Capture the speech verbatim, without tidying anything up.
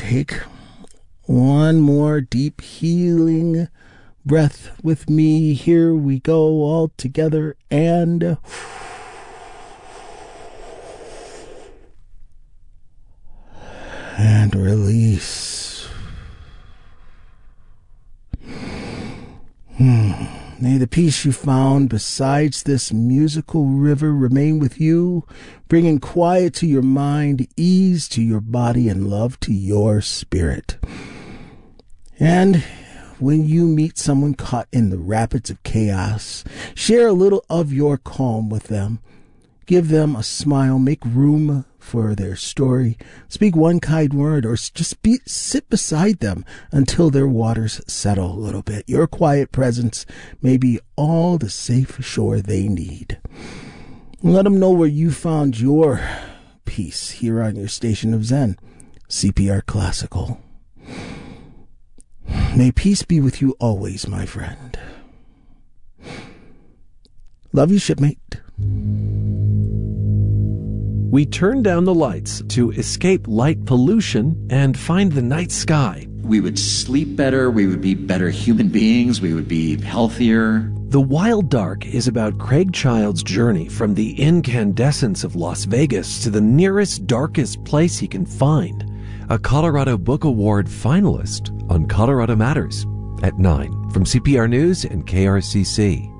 Take one more deep healing breath with me. Here we go, all together, and and release. Hmm. May the peace you found besides this musical river remain with you, bringing quiet to your mind, ease to your body, and love to your spirit. And when you meet someone caught in the rapids of chaos, share a little of your calm with them. Give them a smile, make room for their story, speak one kind word, or just be, sit beside them until their waters settle a little bit. Your quiet presence may be all the safe shore they need. Let them know where you found your peace here on your station of Zen, C P R Classical. May peace be with you always, my friend. Love you, shipmate. We turn down the lights to escape light pollution and find the night sky. We would sleep better, we would be better human beings, we would be healthier. The Wild Dark is about Craig Child's journey from the incandescence of Las Vegas to the nearest, darkest place he can find. A Colorado Book Award finalist on Colorado Matters at nine from C P R News and K R C C.